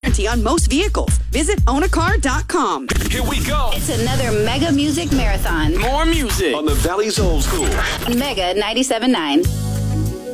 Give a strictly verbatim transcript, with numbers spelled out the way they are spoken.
warranty on most vehicles. Visit own a car dot com. Here we go. It's another Mega Music Marathon. More music on the Valley's Old School. Mega ninety-seven point nine.